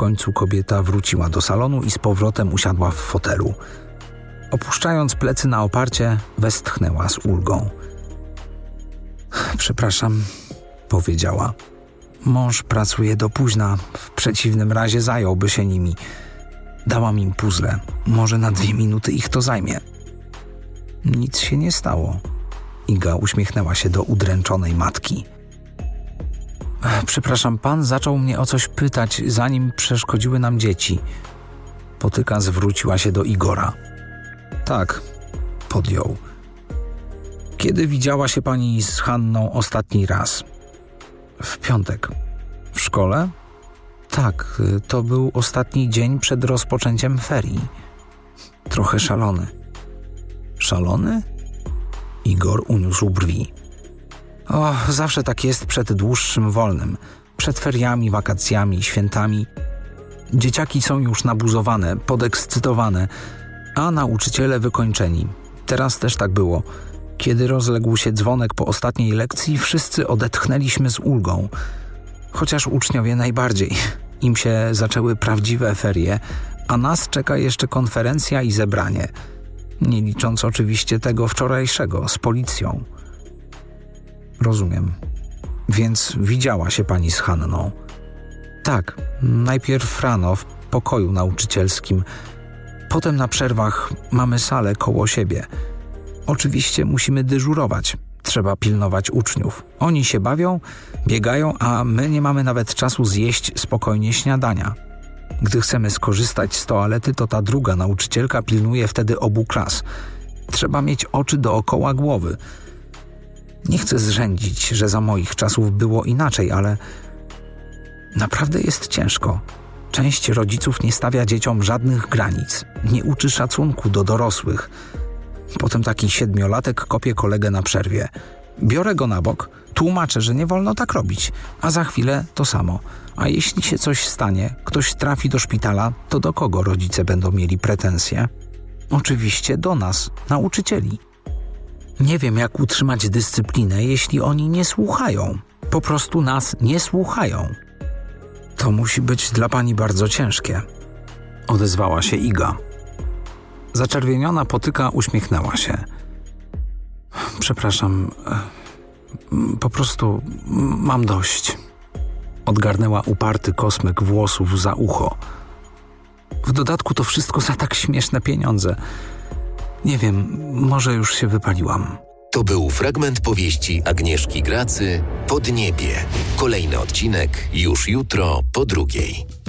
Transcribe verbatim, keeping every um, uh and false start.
końcu kobieta wróciła do salonu i z powrotem usiadła w fotelu. Opuszczając plecy na oparcie, westchnęła z ulgą. Przepraszam, powiedziała. Mąż pracuje do późna, w przeciwnym razie zająłby się nimi. Dałam im puzzle, może na dwie minuty ich to zajmie. Nic się nie stało. Iga uśmiechnęła się do udręczonej matki. Przepraszam, pan zaczął mnie o coś pytać, zanim przeszkodziły nam dzieci. Potyka zwróciła się do Igora. Tak, podjął. Kiedy widziała się pani z Hanną ostatni raz? W piątek. W szkole? Tak, to był ostatni dzień przed rozpoczęciem ferii. Trochę szalony. Szalony? Igor uniósł brwi. O, zawsze tak jest przed dłuższym wolnym. Przed feriami, wakacjami, świętami. Dzieciaki są już nabuzowane, podekscytowane, a nauczyciele wykończeni. Teraz też tak było. Kiedy rozległ się dzwonek po ostatniej lekcji, wszyscy odetchnęliśmy z ulgą. Chociaż uczniowie najbardziej. Im się zaczęły prawdziwe ferie, a nas czeka jeszcze konferencja i zebranie. Nie licząc oczywiście tego wczorajszego z policją. Rozumiem. Więc widziała się pani z Hanną? Tak, najpierw rano w pokoju nauczycielskim. Potem na przerwach mamy salę koło siebie. Oczywiście musimy dyżurować. Trzeba pilnować uczniów. Oni się bawią, biegają, a my nie mamy nawet czasu zjeść spokojnie śniadania. Gdy chcemy skorzystać z toalety, to ta druga nauczycielka pilnuje wtedy obu klas. Trzeba mieć oczy dookoła głowy. Nie chcę zrzędzić, że za moich czasów było inaczej, ale naprawdę jest ciężko. Część rodziców nie stawia dzieciom żadnych granic, nie uczy szacunku do dorosłych. Potem taki siedmiolatek kopie kolegę na przerwie. Biorę go na bok, tłumaczę, że nie wolno tak robić, a za chwilę to samo. A jeśli się coś stanie, ktoś trafi do szpitala, to do kogo rodzice będą mieli pretensje? Oczywiście do nas, nauczycieli. Nie wiem, jak utrzymać dyscyplinę, jeśli oni nie słuchają. Po prostu nas nie słuchają. To musi być dla pani bardzo ciężkie. Odezwała się Iga. Zaczerwieniona Potyka uśmiechnęła się. Przepraszam, po prostu mam dość. Odgarnęła uparty kosmyk włosów za ucho. W dodatku to wszystko za tak śmieszne pieniądze. Nie wiem, może już się wypaliłam. To był fragment powieści Agnieszki Gracy Podniebie. Kolejny odcinek już jutro po drugiej.